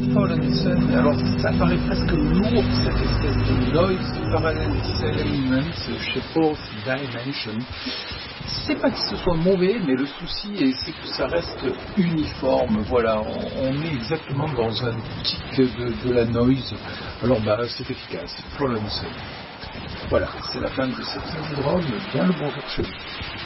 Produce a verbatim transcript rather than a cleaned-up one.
Fallen Sun. Alors ça paraît presque lourd, cette espèce de noise parallel elements chez Fourth Dimension. C'est pas que ce soit mauvais, mais le souci est, c'est que ça reste uniforme. Voilà, on, on est exactement dans un tic de, de la noise. Alors bah c'est efficace. Fallen Sun. Voilà, c'est la fin de cette syndrome. Bien le bonjour chez vous.